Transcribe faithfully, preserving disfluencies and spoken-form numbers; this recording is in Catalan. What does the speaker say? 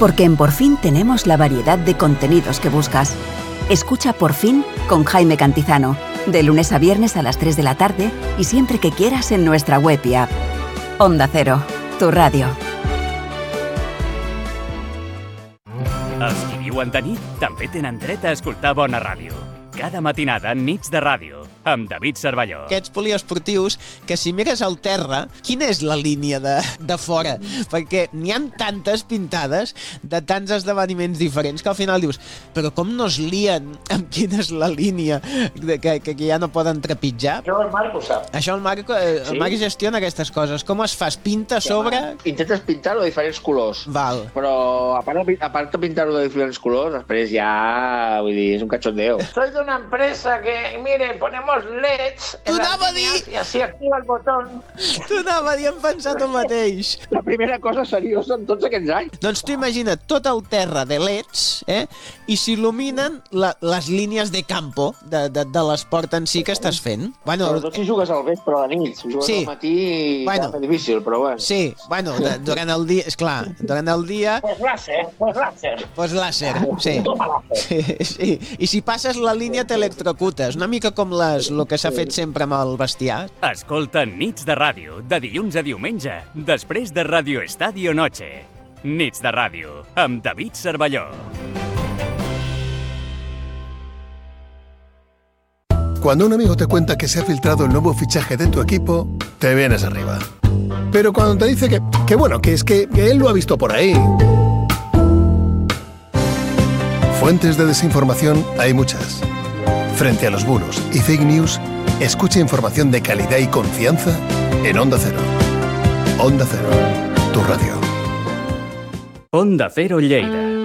Porque en Por Fin tenemos la variedad de contenidos que buscas. Escucha Por Fin con Jaime Cantizano, de lunes a viernes a las tres de la tarde y siempre que quieras en nuestra web y app. Onda Cero, tu ràdio. Els qui viuen de nit també tenen dret a escoltar bona ràdio. Cada matinada, Nits de Ràdio, amb David Cervelló. Aquests poliesportius, que si mires al terra, quina és la línia de, de fora? Perquè n'hi ha tantes pintades de tants esdeveniments diferents que al final dius, però com no es lien amb quina és la línia de, que, que ja no poden trepitjar? Això el Marc ho sap. Això el Marc, el Sí? Marc gestiona aquestes coses. Com es fa? Es pinta a sobre? Intentes pintar-ho de diferents colors. Val. Però a part, de, a part de pintar-ho de diferents colors, després ja, vull dir, és un cachondeo. Soy de una empresa que, mire, ponemos L E Ds Tu en las anava a dir- líneas y así activa el botón. Tu anava a dir, hem pensat el mateix. La primera cosa seriosa en tots aquests anys. Doncs tu imagina't tot el terra de L E Ds, eh? I s'il·luminen la, les línies de campo de, de, de l'esport en si que estàs fent. Bueno, Sobretot si jugues al vespre o a la nit. Si jugues Sí. al matí, Bueno. ja és difícil, però bueno. sí, bueno, de, durant el dia, esclar, durant el dia, Pues láser, pues láser. doncs làser, sí. sí, sí. I si passes la línia t'electrocutes, una mica com les, el que s'ha fet sempre amb el bestiar. Escolta Nits de Ràdio, de dilluns a diumenge, després de Radio Estadio Noche. Nits de Ràdio, amb David Cervelló. Cuando un amigo te cuenta que se ha filtrado el nuevo fichaje de tu equipo, te vienes arriba. Pero cuando te dice que, que bueno, que es que, que él lo ha visto por ahí... Fuentes de desinformación hay muchas. Frente a los bulos y fake news, escucha información de calidad y confianza en Onda Cero. Onda Cero, tu radio. Onda Cero Lleida.